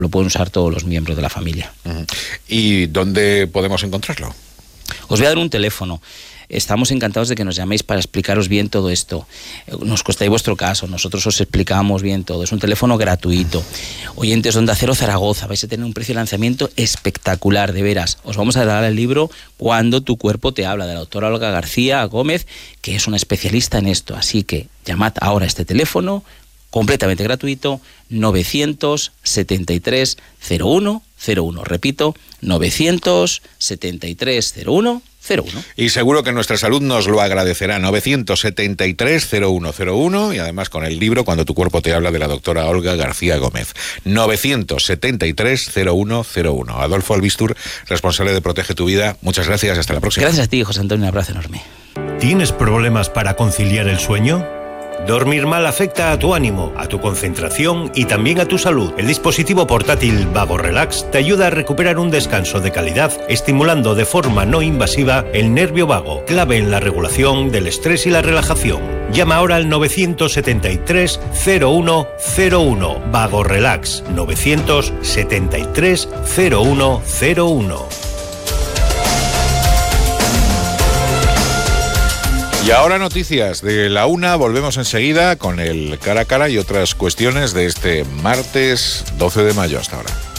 lo pueden usar todos los miembros de la familia. ¿Y dónde podemos encontrarlo? Os voy a dar un teléfono. Estamos encantados de que nos llaméis para explicaros bien todo esto. Nos contáis vuestro caso, nosotros os explicamos bien todo. Es un teléfono gratuito. Oyentes de Onda Cero Zaragoza, vais a tener un precio de lanzamiento espectacular, de veras. Os vamos a dar el libro Cuando tu cuerpo te habla, de la doctora Olga García Gómez, que es una especialista en esto. Así que llamad ahora a este teléfono, completamente gratuito, 973 01 01. Repito, 973 01 01. Y seguro que nuestra salud nos lo agradecerá. 973-0101 y además con el libro Cuando tu cuerpo te habla, de la doctora Olga García Gómez. 973-0101. Adolfo Albistur, responsable de Protege tu Vida. Muchas gracias. Hasta la próxima. Gracias a ti, José Antonio. Un abrazo enorme. ¿Tienes problemas para conciliar el sueño? Dormir mal afecta a tu ánimo, a tu concentración y también a tu salud. El dispositivo portátil Vago Relax te ayuda a recuperar un descanso de calidad, estimulando de forma no invasiva el nervio vago, clave en la regulación del estrés y la relajación. Llama ahora al 973 0101. Vago Relax, 973 0101. Y ahora noticias de la 1, volvemos enseguida con el cara a cara y otras cuestiones de este martes 12 de mayo. Hasta ahora.